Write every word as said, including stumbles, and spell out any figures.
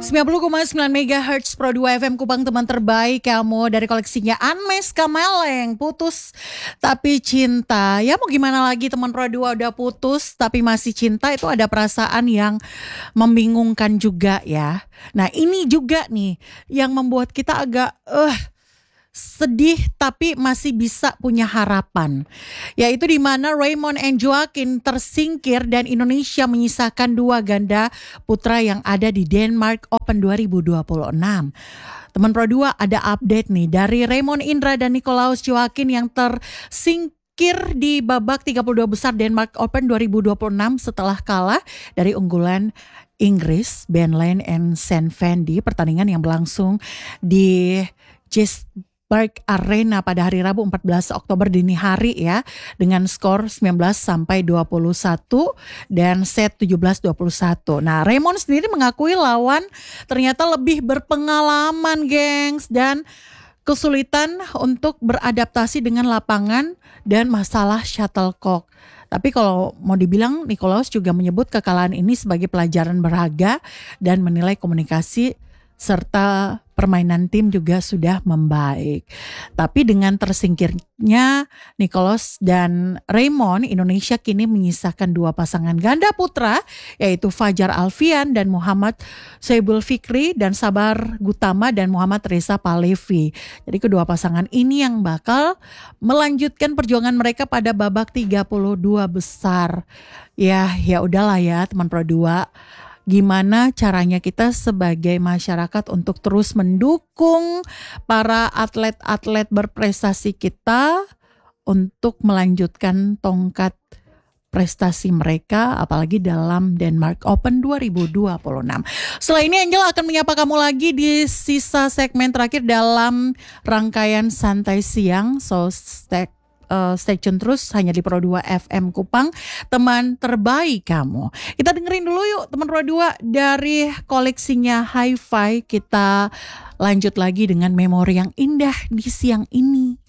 sembilan puluh koma sembilan megahertz Pro dua F M Kupang, teman terbaik kamu dari koleksinya Anmes Kameleng. Putus tapi cinta. Ya mau gimana lagi, teman Pro dua udah putus tapi masih cinta, itu ada perasaan yang membingungkan juga ya. Nah ini juga nih yang membuat kita agak eh uh, sedih tapi masih bisa punya harapan, yaitu di mana Raymond and Joaquin tersingkir dan Indonesia menyisakan dua ganda putra yang ada di Denmark Open dua ribu dua puluh enam. Teman Pro dua ada update nih dari Raymond Indra dan Nicolaus Joaquin yang tersingkir di babak tiga puluh dua besar Denmark Open dua ribu dua puluh enam setelah kalah dari unggulan Inggris Ben Lane and Sam Vandy. Pertandingan yang berlangsung di Jes Park Arena pada hari Rabu empat belas Oktober dini hari ya, dengan skor sembilan belas sampai dua puluh satu dan set tujuh belas dua puluh satu. Nah, Raymond sendiri mengakui lawan ternyata lebih berpengalaman, gengs, dan kesulitan untuk beradaptasi dengan lapangan dan masalah shuttlecock. Tapi kalau mau dibilang, Nicolaus juga menyebut kekalahan ini sebagai pelajaran berharga dan menilai komunikasi serta permainan tim juga sudah membaik. Tapi dengan tersingkirnya Nicolaus dan Raymond, Indonesia kini menyisakan dua pasangan ganda putra, yaitu Fajar Alfian dan Muhammad Soebul Fikri, dan Sabar Gutama dan Muhammad Reza Palevi. Jadi kedua pasangan ini yang bakal melanjutkan perjuangan mereka pada babak tiga puluh dua besar. Ya, ya udahlah ya teman Pro dua. Gimana caranya kita sebagai masyarakat untuk terus mendukung para atlet-atlet berprestasi kita untuk melanjutkan tongkat prestasi mereka, apalagi dalam Denmark Open dua ribu dua puluh enam. Setelah ini Angel akan menyapa kamu lagi di sisa segmen terakhir dalam rangkaian Santai Siang. So stay Uh, stay tune terus hanya di Pro dua F M Kupang, teman terbaik kamu. Kita dengerin dulu yuk teman Pro dua dari koleksinya Hi-Fi. Kita lanjut lagi dengan memori yang indah di siang ini.